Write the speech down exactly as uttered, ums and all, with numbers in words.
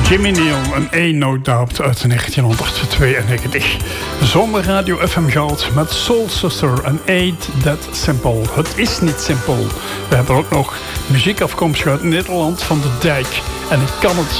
Jimmy Neal, een A No Doubt uit negentien tweeënnegentig. Zonder Radio F M Goud met Soul Sister en Ain't That Simple. Het is niet simpel. We hebben ook nog muziek afkomstig uit Nederland van de Dijk. En ik kan het